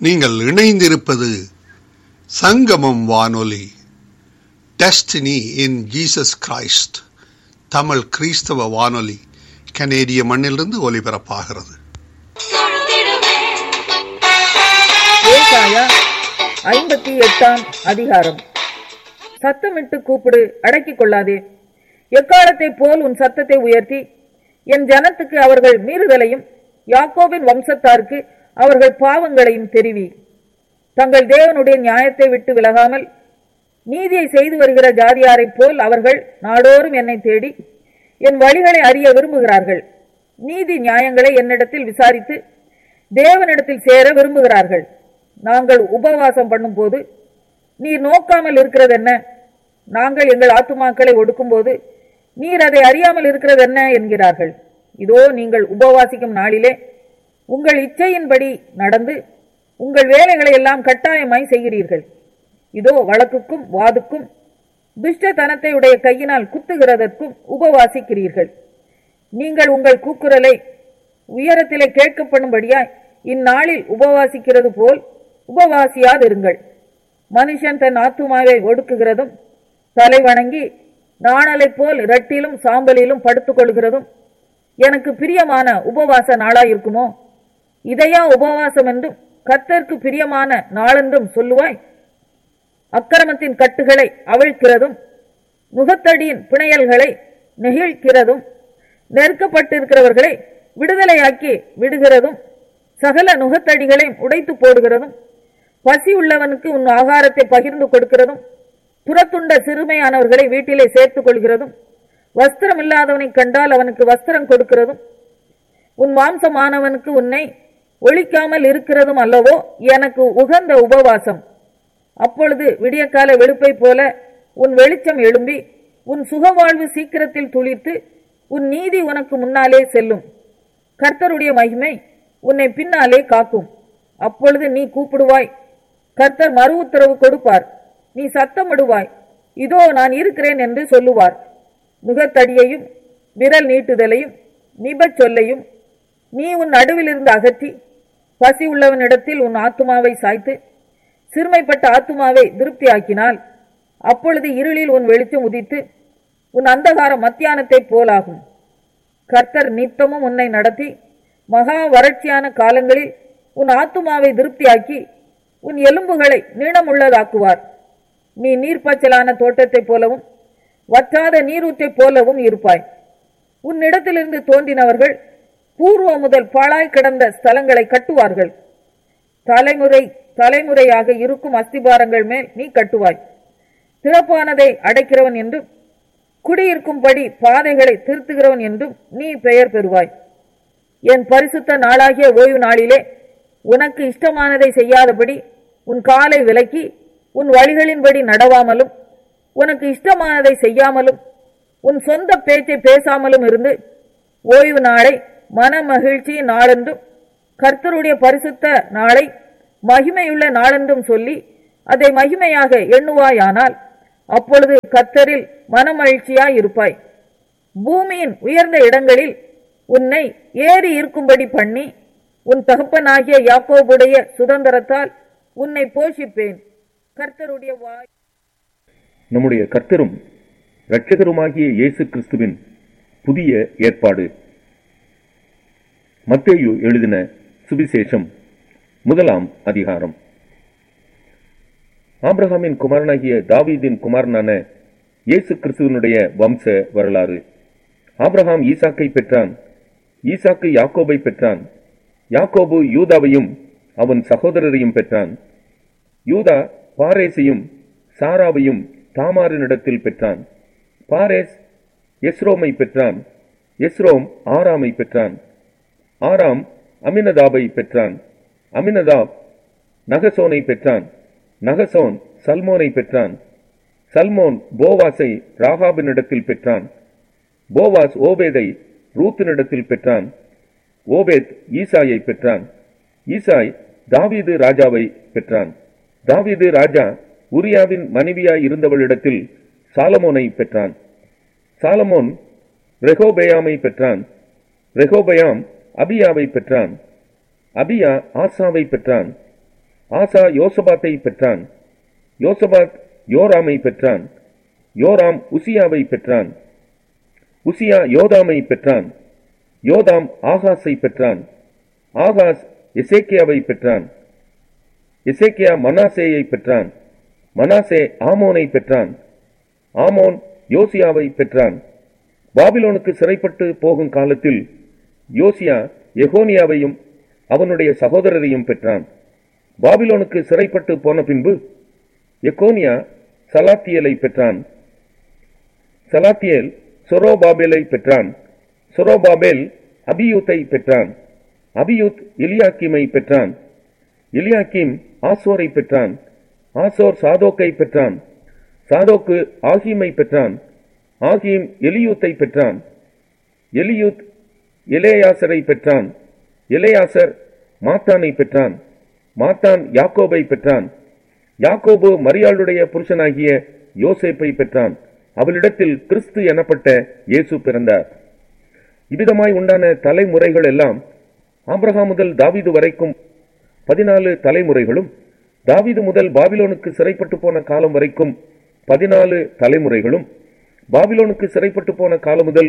நீங்கள் இணைந்திருப்பது சங்கமம் வானொலி, destiny in Jesus Christ, Tamil கிறிஸ்தவ வானொலி, கனேடிய மண்ணிலிருந்து ஒலிபரப்பாகிறது. ஏசாயா 58 அதிகாரம். சத்தமிட்டு கூப்பிடு, அடக்கிக் கொள்ளாதே. எக்காலத்தை போல் உன் சத்தத்தை உயர்த்தி என் ஜனத்துக்கு அவர்கள் மீறுதலையும் யாக்கோபின் வம்சத்தாருக்கு அவர்கள் பாவங்களையும் தெரிவி. தங்கள் தேவனுடைய நியாயத்தை விட்டு விலகாமல் நீதியை செய்து வருகிற ஜாதியாரைப் போல் அவர்கள் நாடோறும் என்னை தேடி என் வழிகளை அறிய விரும்புகிறார்கள். நீதி நியாயங்களை என்னிடத்தில் விசாரித்து தேவனிடத்தில் சேர விரும்புகிறார்கள். நாங்கள் உபவாசம் பண்ணும் போது நீர் நோக்காமல் இருக்கிறது என்ன? நாங்கள் எங்கள் ஆத்துமாக்களை ஒடுக்கும் போது நீர் அதை அறியாமல் இருக்கிறது என்ன என்கிறார்கள். இதோ, நீங்கள் உபவாசிக்கும் நாளிலே உங்கள் இச்சையின்படி நடந்து உங்கள் வேலைகளை எல்லாம் கட்டாயமாய் செய்கிறீர்கள். இதோ, வழக்குக்கும் வாதுக்கும் துஷ்டத்தனத்தை உடைய கையினால் குத்துகிறதற்கும் உபவாசிக்கிறீர்கள். நீங்கள் உங்கள் கூக்குரலை உயரத்திலே கேட்கப்படும்படியாய் இந்நாளில் உபவாசிக்கிறது போல் உபவாசியாதிருங்கள். மனுஷன் தன் ஆத்துமாவை ஒடுக்குகிறதும் தலை வணங்கி நாணலை போல் இரட்டிலும் சாம்பலிலும் படுத்துக் கொள்கிறதும் எனக்கு பிரியமான உபவாச நாளாயிருக்குமோ? இதையா உபவாசம் என்றும் கர்த்தருக்கு பிரியமான நாளென்றும் சொல்லுவாய்? அக்கிரமத்தின் கட்டுகளை அவிழ்க்கிறதும் நுகத்தடியின் பிணையல்களை நெகிழ்கிறதும் நெருக்கப்பட்டிருக்கிறவர்களை விடுதலையாக்கி விடுகிறதும் சகல நுகத்தடிகளையும் உடைத்து போடுகிறதும் பசி உள்ளவனுக்கு உன் ஆகாரத்தை பகிர்ந்து கொடுக்கிறதும் புறத்துண்ட சிறுமையானவர்களை வீட்டிலே சேர்த்துக் கொள்கிறதும் வஸ்திரம் இல்லாதவனை கண்டால் அவனுக்கு வஸ்திரம் கொடுக்கிறதும் உன் மாம்சமானவனுக்கு உன்னை ஒழிக்காமல் இருக்கிறதும் அல்லவோ எனக்கு உகந்த உபவாசம். அப்பொழுது விடியற்கால வெளுப்பை போல உன் வெளிச்சம் எழும்பி உன் சுகவாழ்வு சீக்கிரத்தில் துளிர்த்து உன் நீதி உனக்கு முன்னாலே செல்லும். கர்த்தருடைய மகிமை உன்னை பின்னாலே காக்கும். அப்பொழுது நீ கூப்பிடுவாய், கர்த்தர் மறு உத்தரவு கொடுப்பார். நீ சத்தமிடுவாய், இதோ நான் இருக்கிறேன் என்று சொல்லுவார். நுகத்தடியையும் விரல் நீட்டுதலையும் நிபச் சொல்லையும் நீ உன் நடுவிலிருந்து அகற்றி பசி உள்ளவனிடத்தில் உன் ஆத்துமாவை சாய்த்து சிறுமைப்பட்ட ஆத்துமாவை திருப்தியாக்கினால் அப்பொழுது இருளில் உன் வெளிச்சம் உதித்து உன் அந்தகாரம் மத்தியானத்தை போலாகும். கர்த்தர் நித்தமும் உன்னை நடத்தி மகா வறட்சியான காலங்களில் உன் ஆத்துமாவை திருப்தியாக்கி உன் எலும்புகளை நீளமுள்ளதாக்குவார். நீ நீர்ப்பாய்ச்சலான தோட்டத்தை போலவும் வற்றாத நீரூற்றை போலவும் இருப்பாய். உன்னிடத்திலிருந்து தோன்றினவர்கள் பூர்வ முதல் பாழாய் கிடந்த ஸ்தலங்களை கட்டுவார்கள். தலைமுறையாக இருக்கும் அஸ்திபாரங்கள் மேல் நீ கட்டுவாய். திறப்பானதை அடைக்கிறவன் என்றும் குடியிருக்கும்படி பாதைகளை திருத்துகிறவன் என்றும் நீ பெயர் பெறுவாய். என் பரிசுத்த நாளாகிய ஓய்வு நாளிலே உனக்கு இஷ்டமானதை செய்யாதபடி உன் காலை விலக்கி உன் வழிகளின்படி நடவாமலும் உனக்கு இஷ்டமானதை செய்யாமலும் உன் சொந்த பேச்சை பேசாமலும் இருந்து ஓய்வு நாளை மன மகிழ்ச்சி நாளென்றும் கர்த்தருடைய பரிசுத்த நாளை மகிமையுள்ள நாளென்றும் சொல்லி அதை மகிமையாக எண்ணுவாயானால் அப்பொழுது கர்த்தரில் மனமகிழ்ச்சியாய் இருப்பாய். பூமியின் உயர்ந்த இடங்களில் உன்னை ஏறி இருக்கும்படி பண்ணி உன் தகப்பனாகிய யாக்கோபுடைய சுதந்திரத்தால் உன்னை போஷிப்பேன். கர்த்தருடைய வாய். நம்முடைய கர்த்தரும் இரட்சகருமாகிய இயேசு கிறிஸ்துவின் புதிய ஏற்பாடு. மத்தேயு எழுதின சுவிசேஷம் 1 அதிகாரம். ஆபிரகாமின் குமாரனாகிய தாவீதின் குமாரனான இயேசு கிறிஸ்துவினுடைய வம்ச வரலாறு. ஆபிரகாம் ஈசாக்கை பெற்றான். ஈசாக்கு யாக்கோபை பெற்றான். யாக்கோபு யூதாவையும் அவன் சகோதரரையும் பெற்றான். யூதா பாரேசையும் சாராவையும் தாமாரினிடத்தில் பெற்றான். பாரேஸ் எஸ்ரோமை பெற்றான். எஸ்ரோம் ஆராமை பெற்றான். ஆராம் அமினதாபை பெற்றான். அமினதாப் நகசோனை பெற்றான். நகசோன் சல்மோனை பெற்றான். சல்மோன் போவாசை ராகாபினிடத்தில் பெற்றான். போவாஸ் ஓபேதை ரூத்தினிடத்தில் பெற்றான். ஓபேத் ஈசாயை பெற்றான். ஈசாய் தாவீது ராஜாவை பெற்றான். தாவீது ராஜா உரியாவின் மனைவியாய் இருந்தவளிடத்தில் சாலமோனை பெற்றான். சாலமோன் ரெகோபெயாமை பெற்றான். ரெகோபெயாம் அபியாவை பெற்றான். அபியா ஆசாவை பெற்றான். ஆசா யோசபாத்தை பெற்றான். யோசபாத் யோராமை பெற்றான். யோராம் உசியாவை பெற்றான். உசியா யோதாமை பெற்றான். யோதாம் ஆகாஸை பெற்றான். ஆகாஸ் எசேக்கியாவை பெற்றான். எசேக்கியா மனாசேயை பெற்றான். மனாசே ஆமோனை பெற்றான். ஆமோன் யோசியாவை பெற்றான். பாபிலோனுக்கு சிறைப்பட்டு போகும் காலத்தில் யோசியா எகோனியாவையும் அவனுடைய சகோதரரையும் பெற்றான். பாபிலோனுக்கு சிறைப்பட்டு போன பின்பு எகோனியா சலாத்தியலை பெற்றான். சலாத்தியேல் சொரோபாபேலை பெற்றான். சொரோபாபேல் அபியூத்தை பெற்றான். அபியூத் எலியாக்கீமை பெற்றான். எலியாக்கீம் ஆசோரை பெற்றான். ஆசோர் சாதோக்கை பெற்றான். சாதோக்கு ஆகீமை பெற்றான். ஆகீம் எலியூத்தை பெற்றான். எலியூத் எலேயாசரை பெற்றான். எலேயாசர் மாத்தானை பெற்றான். மாத்தான் யாக்கோபை பெற்றான். யாக்கோபு மரியாளுடைய புருஷனாகிய யோசேப்பை பெற்றான். அவளிடத்தில் கிறிஸ்து எனப்பட்ட இயேசு பிறந்தார். இவ்விதமாய் உண்டான தலைமுறைகள் எல்லாம் ஆபிரகாம் முதல் தாவீது வரைக்கும் 14 தலைமுறைகளும், தாவீது முதல் பாபிலோனுக்கு சிறைப்பட்டு போன காலம் வரைக்கும் 14 தலைமுறைகளும், பாபிலோனுக்கு சிறைப்பட்டு போன காலம் முதல்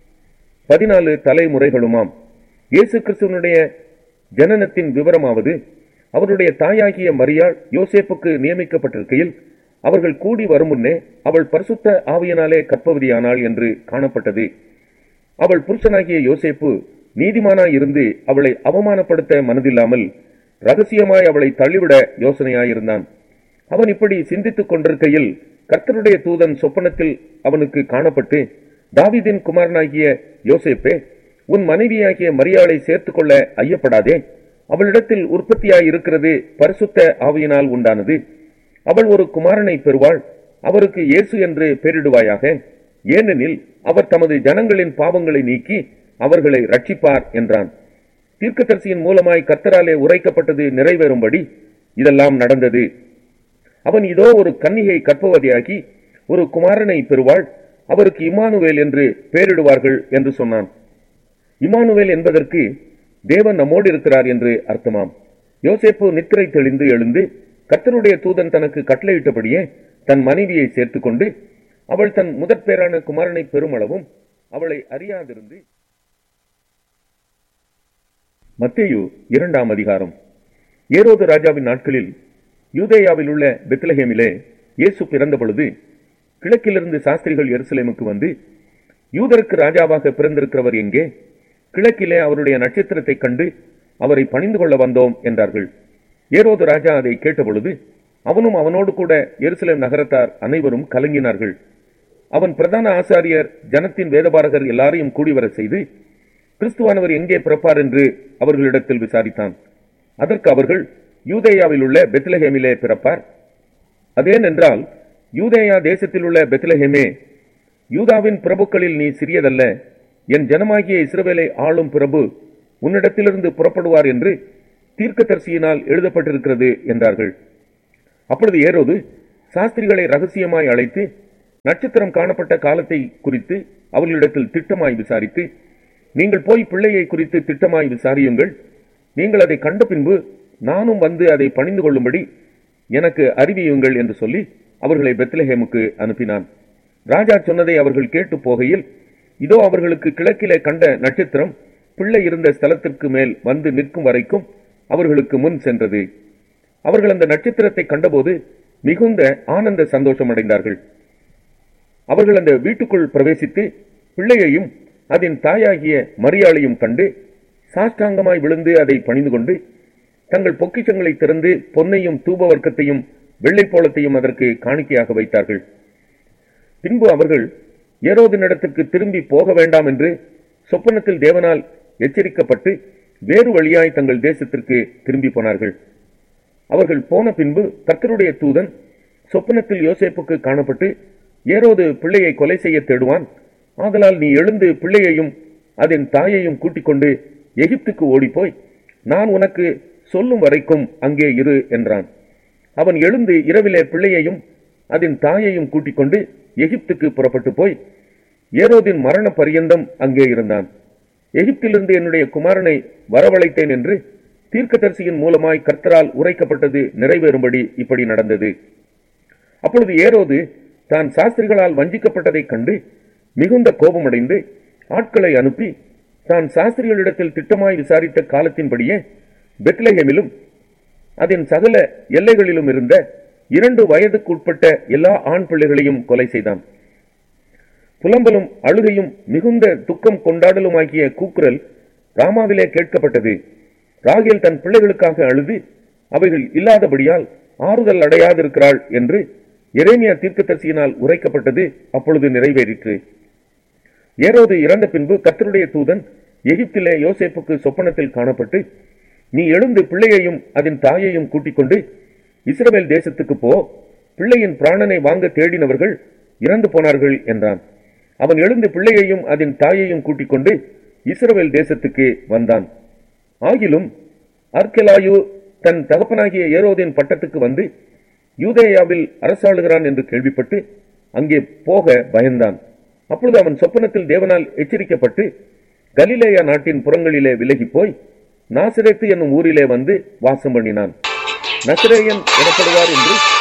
14 தலைமுறைகளுமாம். இயேசு கிறிஸ்துவனுடைய ஜனனத்தின் விவரமாவது, அவருடைய தாயாகிய மரியாள் யோசேப்புக்கு நியமிக்கப்பட்டிருக்கையில் அவர்கள் கூடி வரும் முன்னே அவள் பரிசுத்த ஆவியினாலே கர்ப்பவதியானாள் என்று காணப்பட்டது. அவள் புருஷனாகிய யோசேப்பு நீதிமானாய் இருந்து அவளை அவமானப்படுத்த மனதில்லாமல் ரகசியமாய் அவளை தள்ளிவிட யோசனையாயிருந்தான். அவன் இப்படி சிந்தித்துக் கொண்டிருக்கையில் கர்த்தருடைய தூதன் சொப்பனத்தில் அவனுக்கு காணப்பட்டு, தாவீதின் குமாரனாகிய யோசேப்பே, உன் மனைவியாகிய மரியாளை சேர்த்துக் கொள்ள ஐயப்படாதே. அவளிடத்தில் உற்பத்தியாயிருக்கிறது பரிசுத்த ஆவியினால் உண்டானது. அவள் ஒரு குமாரனை பெறுவாள். அவருக்கு இயேசு என்று பெயரிடுவாயாக. ஏனெனில் அவர் தமது ஜனங்களின் பாவங்களை நீக்கி அவர்களை ரட்சிப்பார் என்றான். தீர்க்கதரிசியின் மூலமாய் கர்த்தராலே உரைக்கப்பட்டது நிறைவேறும்படி இதெல்லாம் நடந்தது. அவன் இதோ ஒரு கன்னிகை கர்ப்பவதியாகி ஒரு குமாரனை பெறுவாள். அவருக்கு இம்மானுவேல் என்று பெயரிடுவார்கள் என்று சொன்னான். இம்மானுவேல் என்பதற்கு தேவன் நம்மோடு இருக்கிறார் என்று அர்த்தமாம். யோசேப்பு நித்திரை தெளிந்து எழுந்து கர்த்தருடைய தூதன் தனக்கு கட்டளையிட்டபடியே தன் மனைவியை சேர்த்துக் கொண்டு அவள் தன் முதற் பேரான குமாரனை பெருமளவும் அவளை அறியாதிருந்து. மத்தேயு 2ஆம் அதிகாரம். ஏரோது ராஜாவின் நாட்களில் யூதேயாவில் உள்ள பெத்லகேமிலே இயேசு பிறந்த பொழுது கிழக்கிலிருந்து சாஸ்திரிகள் எருசலேமுக்கு வந்து, யூதருக்கு ராஜாவாக பிறந்திருக்கிறவர் எங்கே? கிழக்கிலே அவருடைய நட்சத்திரத்தை கண்டு அவரை பணிந்து கொள்ள வந்தோம் என்றார்கள். ஏரோது ராஜா அதை கேட்டபொழுது அவனும் அவனோடு கூட எருசலேம் நகரத்தார் அனைவரும் கலங்கினார்கள். அவன் பிரதான ஆசாரியர் ஜனத்தின் வேதபாரகர் எல்லாரையும் கூடிவர செய்து கிறிஸ்துவானவர் எங்கே பிறப்பார் என்று அவர்களிடத்தில் விசாரித்தான். அதற்கு அவர்கள், யூதேயாவில் உள்ள பெத்லகேமிலே பிறப்பார். அதேனென்றால், யூதேயா தேசத்தில் உள்ள பெத்லகேமே, யூதாவின் பிரபுக்களில் நீ சிறியதல்ல. என் ஜனமாகிய இஸ்ரவேலை ஆளும் பிரபு உன்னிடத்திலிருந்து புறப்படுவார் என்று தீர்க்கதரிசியினால் எழுதப்பட்டிருக்கிறது என்றார்கள். அப்பொழுது ஏரோது சாஸ்திரிகளை ரகசியமாய் அழைத்து நட்சத்திரம் காணப்பட்ட காலத்தை குறித்து அவர்களிடத்தில் திட்டமாய் விசாரித்து, நீங்கள் போய் பிள்ளையை குறித்து திட்டமாய் விசாரியுங்கள். நீங்கள் அதை கண்ட பின்பு நானும் வந்து அதை பணிந்து கொள்ளும்படி எனக்கு அறிவியுங்கள் என்று சொல்லி அவர்களை பெத்லகேமுக்கு அனுப்பினான். ராஜா சொன்னதை அவர்கள் கேட்டு போகையில், இதோ அவர்களுக்கு கிழக்கிலே கண்ட நட்சத்திரம் பிள்ளை இருந்த ஸ்தலத்திற்கு மேல் வந்து நிற்கும் வரைக்கும் அவர்களுக்கு முன் சென்றது. அவர்கள் அந்த நட்சத்திரத்தை கண்டபோது மிகுந்த ஆனந்த சந்தோஷம் அடைந்தார்கள். அவர்கள் அந்த வீட்டுக்குள் பிரவேசித்து பிள்ளையையும் அதன் தாயாகிய மரியாளையும் கண்டு சாஷ்டாங்கமாய் விழுந்து அதை பணிந்து கொண்டு தங்கள் பொக்கிஷங்களை திறந்து பொன்னையும் தூபவர்க்கத்தையும் வெள்ளைப்போளத்தையும் அதற்கு காணிக்கையாக வைத்தார்கள். பின்பு அவர்கள் ஏரோதினிடத்திற்கு திரும்பி போக வேண்டாம் என்று சொப்பனத்தில் தேவனால் எச்சரிக்கப்பட்டு வேறு வழியாய் தங்கள் தேசத்திற்கு திரும்பி போனார்கள். அவர்கள் போன பின்பு கர்த்தருடைய தூதன் சொப்பனத்தில் யோசேப்புக்கு காணப்பட்டு, ஏரோது பிள்ளையை கொலை செய்ய தேடுவான். ஆதலால் நீ எழுந்து பிள்ளையையும் அதன் தாயையும் கூட்டிக் கொண்டு எகிப்துக்கு ஓடிப்போய் நான் உனக்கு சொல்லும் வரைக்கும் அங்கே இரு என்றான். அவன் எழுந்து இரவிலே பிள்ளையையும் அதன் தாயையும் கூட்டிக் கொண்டு எகிப்துக்கு புறப்பட்டு போய் ஏரோதின் மரண பரியந்தம் அங்கே இருந்தான். எகிப்திலிருந்து என்னுடைய குமாரனை வரவழைத்தேன் என்று தீர்க்கதரிசியின் மூலமாய் கர்த்தரால் உரைக்கப்பட்டது நிறைவேறும்படி இப்படி நடந்தது. அப்பொழுது ஏரோது தான் சாஸ்திரிகளால் வஞ்சிக்கப்பட்டதைக் கண்டு மிகுந்த கோபமடைந்து ஆட்களை அனுப்பி தான் சாஸ்திரிகளிடத்தில் திட்டமாய் விசாரித்த காலத்தின்படியே பெத்லெகேமிலும் அதன் சகல எல்லைகளிலும் இருந்த 2 வயதுக்குட்பட்ட எல்லா ஆண் பிள்ளைகளையும் கொலை செய்தான். புலம்பலும் அழுகையும் மிகுந்த துக்கம் கொண்டாடலுமாகிய கூக்குரல் ராமாவிலே கேட்கப்பட்டது. ராகேல் தன் பிள்ளைகளுக்காக அழுது அவைகள் இல்லாதபடியால் ஆறுதல் அடையாதிருக்கிறாள் என்று எரேமியா தீர்க்கதரிசியினால் உரைக்கப்பட்டது அப்பொழுது நிறைவேறிற்று. ஏரோது இறந்த பின்பு கர்த்தருடைய தூதன் எகிப்திலே யோசேப்புக்கு சொப்பனத்தில் காணப்பட்டு, நீ எழுந்து பிள்ளையையும் அதன் தாயையும் கூட்டிக் கொண்டு இஸ்ரவேல் தேசத்துக்கு போ, பிள்ளையின் பிராணனை வாங்க தேடினவர்கள் இறந்து போனார்கள் என்றான். அவன் எழுந்து பிள்ளையையும் அதன் தாயையும் கூட்டிக் கொண்டு இஸ்ரவேல் தேசத்துக்கு வந்தான். ஆகிலும் அர்கெலாயு தன் தகப்பனாகிய ஏரோதின் பட்டத்துக்கு வந்து யூதேயாவில் அரசாளுகிறான் என்று கேள்விப்பட்டு அங்கே போக பயந்தான். அப்பொழுது அவன் சொப்பனத்தில் தேவனால் எச்சரிக்கப்பட்டு கலிலேயா நாட்டின் புறங்களிலே விலகி போய் நாசரேத்து என்னும் ஊரிலே வந்து வாசம் பண்ணினான். நசரேயன் எனப்படுவார் என்று